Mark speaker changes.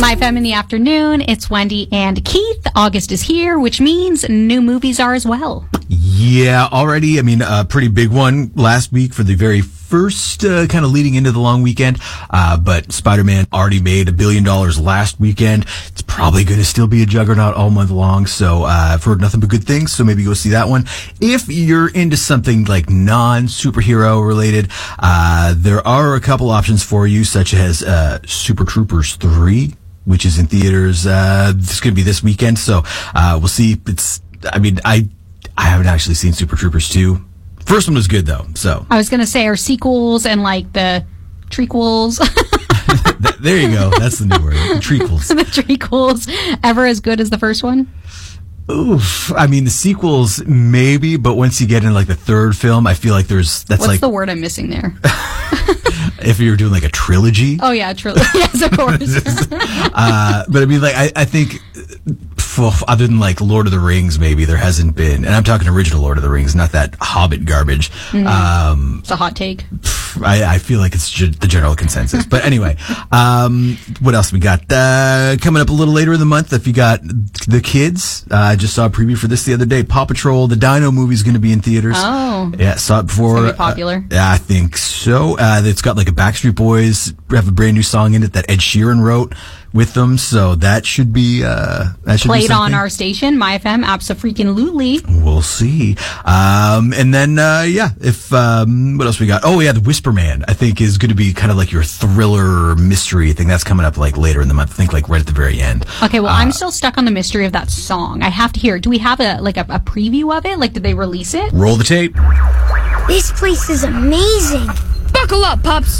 Speaker 1: My FM in the afternoon. It's Wendy and Keith. August is here, which means new movies are as well.
Speaker 2: Yeah, already. I mean, a pretty big one last week for the very first kind of leading into the long weekend. But Spider-Man already made $1 billion last weekend. It's probably going to still be a juggernaut all month long. So I've heard nothing but good things. So maybe go see that one. If you're into something like non-superhero related, there are a couple options for you, such as Super Troopers 3, which is in theaters. This could be this weekend. So we'll see. I haven't actually seen Super Troopers 2. First one was good, though. So
Speaker 1: I was going to say, are sequels and like the trequels.
Speaker 2: There you go. That's the new word. The trequels.
Speaker 1: The trequels ever as good as the first one?
Speaker 2: Oof. I mean, the sequels, maybe, but once you get into like the third film, I feel like what's
Speaker 1: the word I'm missing there?
Speaker 2: If you were doing like a trilogy.
Speaker 1: Oh, yeah, trilogy. Yes, of course.
Speaker 2: But I mean, like, I think, other than like Lord of the Rings, maybe there hasn't been, and I'm talking original Lord of the Rings, not that Hobbit garbage.
Speaker 1: Mm-hmm. It's a hot take.
Speaker 2: I feel like it's the general consensus. But anyway, what else we got? Coming up a little later in the month, if you got the kids, I just saw a preview for this the other day. Paw Patrol, the Dino movie is going to be in theaters.
Speaker 1: Oh.
Speaker 2: Yeah, saw it before.
Speaker 1: It's going to be popular.
Speaker 2: Yeah, I think so. It's got like a Backstreet Boys, have a brand new song in it that Ed Sheeran wrote with them, so that should be
Speaker 1: played on our station, My FM, abso-freaking-lutely.
Speaker 2: We'll see. And then if what else we got? Oh yeah, the Whisper Man, I think, is going to be kind of like your thriller mystery thing. That's coming up like later in the month. I think like right at the very end.
Speaker 1: Okay, well, I'm still stuck on the mystery of that song. I have to hear it. Do we have a preview of it? Like, did they release it?
Speaker 2: Roll the tape.
Speaker 3: This place is amazing.
Speaker 4: Buckle up, pups.